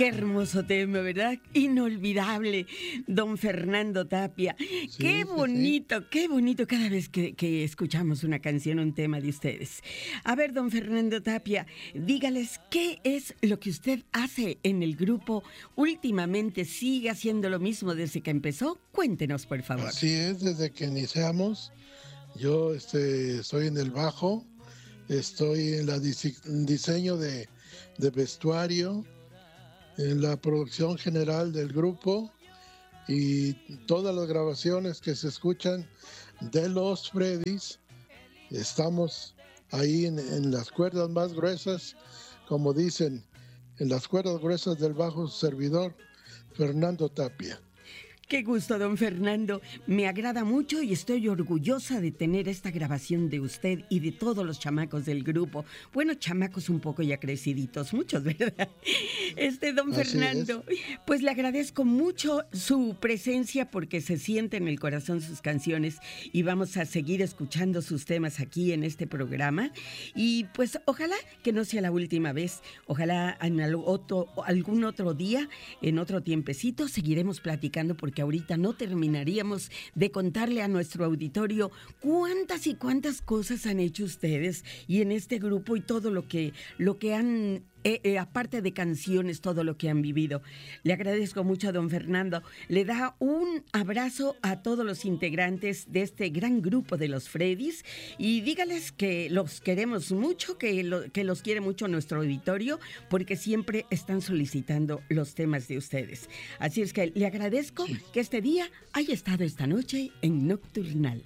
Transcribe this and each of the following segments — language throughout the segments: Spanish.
Qué hermoso tema, ¿verdad? Inolvidable, don Fernando Tapia. Sí, Qué sí. bonito cada vez que escuchamos una canción, un tema de ustedes. A ver, don Fernando Tapia, dígales qué es lo que usted hace en el grupo últimamente. ¿Sigue haciendo lo mismo desde que empezó? Cuéntenos, por favor. Así es, desde que iniciamos, yo estoy en el bajo, estoy en diseño de vestuario, en la producción general del grupo y todas las grabaciones que se escuchan de los Freddys. Estamos ahí en las cuerdas más gruesas, como dicen, en las cuerdas gruesas del bajo servidor, Fernando Tapia. Qué gusto, don Fernando. Me agrada mucho y estoy orgullosa de tener esta grabación de usted y de todos los chamacos del grupo. Bueno, chamacos un poco ya creciditos, muchos, ¿verdad? Don Así es. Fernando, pues le agradezco mucho su presencia porque se siente en el corazón sus canciones y vamos a seguir escuchando sus temas aquí en este programa. Y pues ojalá que no sea la última vez. Ojalá en algún otro día, en otro tiempecito, seguiremos platicando porque ahorita no terminaríamos de contarle a nuestro auditorio cuántas y cuántas cosas han hecho ustedes y en este grupo y todo lo que han aparte de canciones, todo lo que han vivido. Le agradezco mucho a don Fernando. Le da un abrazo a todos los integrantes de este gran grupo de los Freddys y dígales que los queremos mucho, que los quiere mucho nuestro auditorio, porque siempre están solicitando los temas de ustedes. Así es que le agradezco que este día haya estado esta noche en Nocturnal.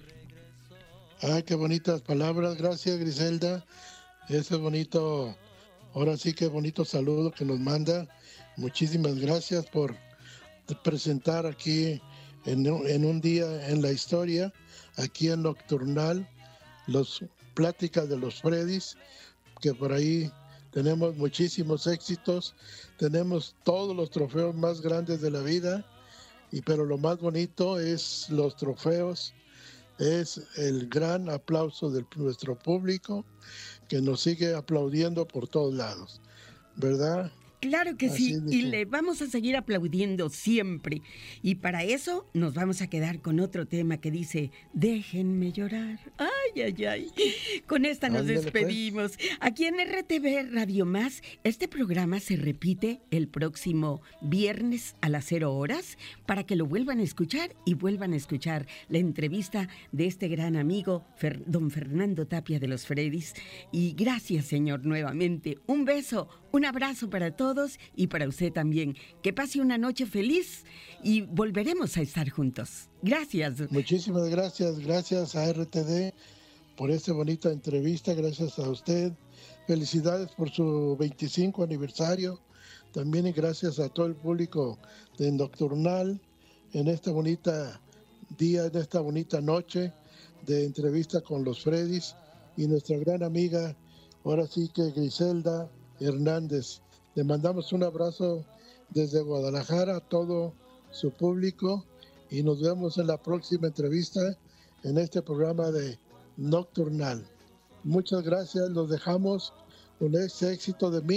Ah, qué bonitas palabras. Gracias, Griselda. Ese bonito, ahora sí que bonito saludo que nos manda. Muchísimas gracias por presentar aquí en un día en la historia, aquí en Nocturnal, las pláticas de los Freddys, que por ahí tenemos muchísimos éxitos, tenemos todos los trofeos más grandes de la vida, pero lo más bonito es los trofeos, es el gran aplauso de nuestro público que nos sigue aplaudiendo por todos lados, ¿verdad? Claro que Así sí, de y que, le vamos a seguir aplaudiendo siempre. Y para eso nos vamos a quedar con otro tema que dice, déjenme llorar. Ay, ay, ay. Con esta nos ándale pues. despedimos. Aquí en RTV Radio Más, este programa se repite el próximo viernes a las 0 horas para que lo vuelvan a escuchar y vuelvan a escuchar la entrevista de este gran amigo, don Fernando Tapia de los Freddys. Y gracias, señor, nuevamente. Un beso, un abrazo para todos y para usted también. Que pase una noche feliz y volveremos a estar juntos. Gracias. Muchísimas gracias, gracias a RTD por esta bonita entrevista, gracias a usted. Felicidades por su 25 aniversario. También y gracias a todo el público de Nocturnal en esta bonita día, en esta bonita noche de entrevista con los Freddys y nuestra gran amiga, ahora sí que Griselda Hernández. Le mandamos un abrazo desde Guadalajara a todo su público y nos vemos en la próxima entrevista en este programa de Nocturnal. Muchas gracias, los dejamos con ese éxito de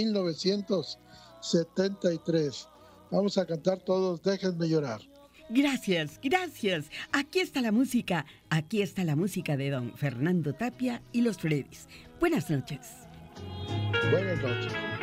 1973. Vamos a cantar todos, déjenme llorar. Gracias, gracias. Aquí está la música de don Fernando Tapia y los Freddys. Buenas noches. Buenas noches.